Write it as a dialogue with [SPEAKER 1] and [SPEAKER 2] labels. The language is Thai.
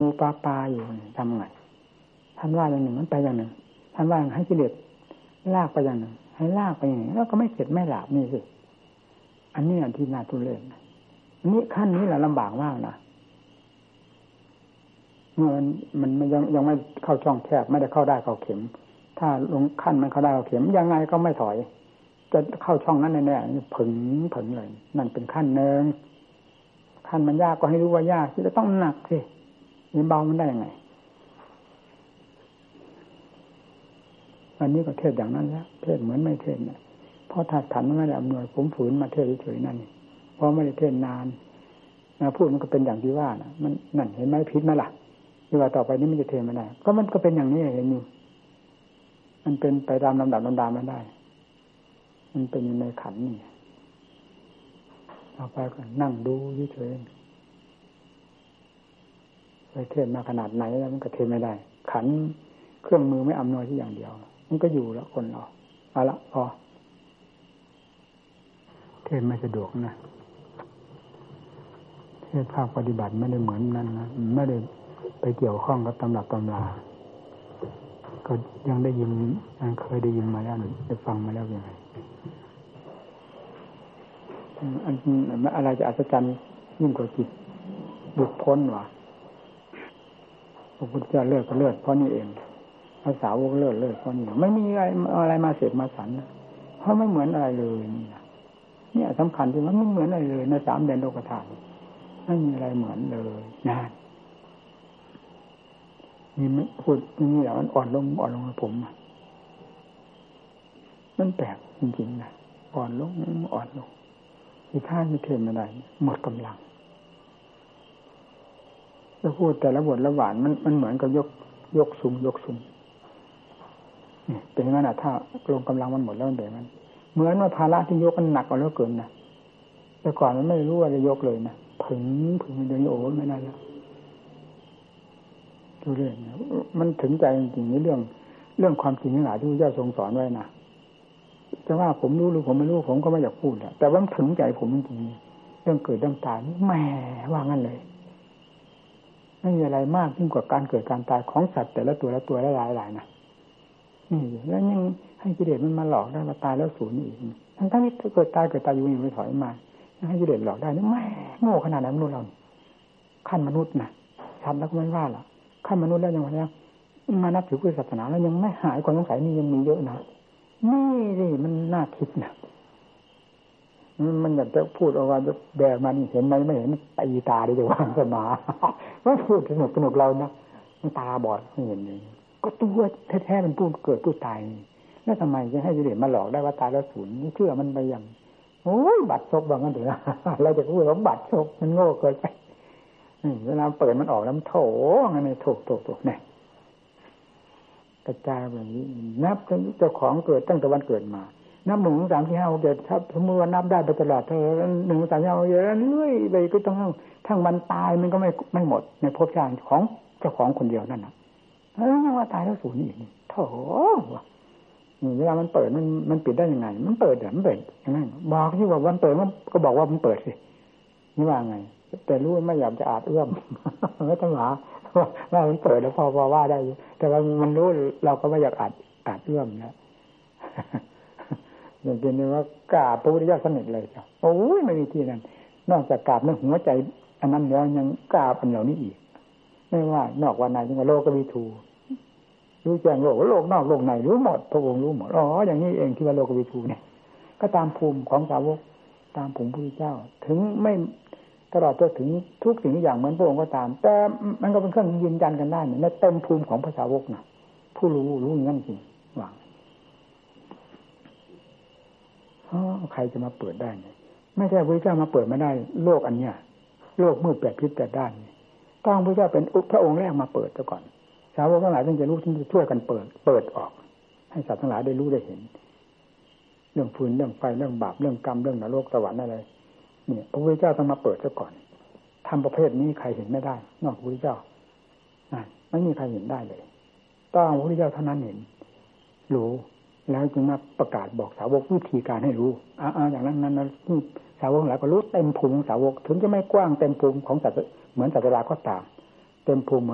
[SPEAKER 1] งูปลาอยู่ทำไงท่านว่าอย่างหนึ่งมันไปอย่างหนึ่งท่านว่าให้กิเลสลากไปอย่างหนึ่งให้ลากไปอย่างหนึ่งแล้วก็ไม่เข็ดไม่หลาบนี่สิอันนี้อันที่น่าทุเรศอันนี้ขั้นนี้แหละลำบากมากนะเมื่อมันยังไม่เข้าช่องแคบไม่ได้เข้าได้เข้าเข็มถ้าลงขั้นมันเข้าได้เข้าเข็มยังไงก็ไม่ถอยจะเข้าช่องนั้นแน่ๆผึ่งเลยนั่นเป็นขั้นหนึ่งขั้นมันยากก็ให้รู้ว่ายากที่จะต้องหนักสินี่เบามันได้ยังไงอันนี้ก็เทศอย่างนั้นแล้วเทศเหมือนไม่เทศเนี่ยเพราะธาตุขันธ์มันไม่ได้อำนวยผมฝืนมาเทศเฉยๆนั่นเพราะไม่ได้เทศนานนะพูดมันก็เป็นอย่างที่ว่านะมันนั่นเห็นไหมพิษไหมล่ะที่ว่าต่อไปนี้มันจะเทไม่ได้ก็มันก็เป็นอย่างนี้เห็นอยู่มันเป็นไปตามลำดับลำดาไม่ได้มันเป็นอยู่ในขันธ์นี่เอาไปก็นั่งดูเฉยๆไปเทศมาขนาดไหนแล้วมันก็เทไม่ได้ขันธ์เครื่องมือไม่อำนวยที่อย่างเดียวมันก็อยู่แล้วคนเราเอาละพอเทศไม่สะดวกนะเทศภาคปฏิบัติไม่ได้เหมือนนั้นนะไม่ได้ไปเกี่ยวข้องกับตำรับตำราก็ยังได้ยินเคยได้ยินมาแล้วได้ฟังมาแล้วยังไงอะไรจะอัศจรรย์ยิ่งกว่าจิตหลุดพ้นวะพระพุทธเจ้าเลิศก็เลิศเพราะนี่เองภาษาวกเลิศเพราะนี่ไม่มีอะไรมาเสพมาสันนะเพราะไม่เหมือนอะไรเลยเนี่ยสำคัญที่มันไม่เหมือนอะไรเลยใน3 เดือนโลกธาตุไม่มีอะไรเหมือนเลยนะนี่ไม่พูดนี่แหละมันอ่อนลงผมมันแปลกจริงๆนะอ่อนลงอีกข้างไม่เทมไม่ได้หมดกำลังจะพูดแต่ละบทละหวานมันเหมือนกับยกซุ้มนี่เป็นอย่างนั้นถ้าลงกำลังมันหมดแล้วมันแบบนั้นเหมือนว่าภาระที่ยกมันหนักกว่าแล้วเกินนะแต่ก่อนมันไม่รู้ว่าจะยกเลยนะผึ่งเดี๋ยวนี้โอ้ไม่ได้แล้วดูเรื่องมันถึงใจจริงๆในเรื่องความจริงทั้งหลายที่พระเจ้าทรงสอนไว้นะจะว่าผมรู้หรือผมไม่รู้ผมก็ไม่อยากพูดแต่ว่ามันถึงใจผมจริงๆเรื่องเกิดเรื่องตายนี่แหมว่างั้นเลยไม่มีอะไรมากยิ่งกว่าการเกิดการตายของสัตว์แต่ละตัวหลายๆนะนี่แล้วยังให้กิเลสมันมาหลอกได้มาตายแล้วสูญอีกทั้งที่เกิดตายอยู่ไม่ถอยมาให้กิเลสหลอกได้นี่แหมโง่ขนาดไหนมนุษย์เราขั้นมนุษย์นะทำแล้วก็ไม่ว่าหรอกขั้นมนุษย์แล้วยังไงมานับถือพุทธศาสนาแล้วยังไม่หายความสงสัยนี่ยังมีเยอะนะนี่สิมันน่าคิดนะมันอยากจะพูดเอาว่าแบมันเห็นไหมไม่เห็นตีตาได้จะวางสมาว่าพูดสนุกเรานะมันตาบอดไม่เห็นเลยก็ตัวแท้ๆมันพูดเกิดพูดตายแล้วทำไมจะให้กิเลสมาหลอกได้ว่าตายแล้วสูญนี่เชื่อมันไปอย่างโอ้ยบัตรซบว่างั้นเถอะเราจะพูดว่าบัตรซบมันโง่เกินไปเวลาเปิดมันออกแล้วมันโถงั้นเลยโถเนี่ยกระจายแบบนี้นับเจ้าของเกิดตั้งแต่วันเกิดมานับ1 2 3 4 5 6 7ถ้าสมมติว่านับได้ไปตลอด1 2 3 4 5 6 7เรื่อยไปก็ต้องทั้งวันตายมันก็ไม่หมดในภพชาติของเจ้าของคนเดียวนั่นน่ะยังว่าตายแล้วสูญอีกโถเวลามันเปิดมันปิดได้ยังไงมันเปิดมันเปิดอย่างนั้นบอกที่ว่าวันเปิดก็บอกว่ามันเปิดสินี่ว่าไงแต่รู้ไม่อยากจะอาจเอื้อมไม่ต้องหาว่ามันเปิดแล้วพอว่าได้แต่ว่ามันรู้เราก็ไม่อยากอาจเอื้อมนะอย่างเช่นว่ากราบพระพุทธเจ้าสนิทเลยจ้ะโอ้ยไม่มีที่นั้นนอกจากกราบเรื่องหัวใจอันนั้นแล้วยังกราบอันเหล่านี้อีกไม่ว่านอกวันไหนยังโลกวิทูรู้แจ้งโลกนอกโลกในรู้หมดพระองค์รู้หมดอย่างนี้เองที่ว่าโลกวิทูเนี่ยก็ตามภูมิของสาวกตามภูมิพระพุทธเจ้าถึงไม่ตลอดจนถึงทุกสิ่งอย่างเหมือนพระองค์ก็ตามแต่มันก็เป็นเครื่องยืนยันกันได้ในเต็มภูมิของพระสาวกนะผู้รู้อย่างนั้นจริงว่าใครจะมาเปิดได้ไม่ใช่พระเจ้ามาเปิดไม่ได้โลกอันเนี้ยโลกมืดแปดพิษแปดด้านต้องพระเจ้าเป็นพระองค์แรกมาเปิดซะก่อนสาวกทั้งหลายจึงจะรู้ที่จะช่วยกันเปิดออกให้สัตว์ทั้งหลายได้รู้ได้เห็นเรื่องฟืนเรื่องไฟเรื่องบาปเรื่องกรรมเรื่องนรกสวรรค์อะไรเนี่ยพระพุทธเจ้าต้องมาเปิดซะก่อนทำประเภทนี้ใครเห็นไม่ได้นอกพระพุทธเจ้าไม่มีใครเห็นได้เลยต้องพระพุทธเจ้าเท่านั้นเห็นรู้แล้วจึงมาประกาศบอกสาวกวิธีการให้รู้อย่างนั้นที่สาวกหลายก็รู้เต็มภูมิของสาวกถึงจะไม่กว้างเต็มภูมิของสัตว์เหมือนสัตว์ราก็ตามเต็มภูมิ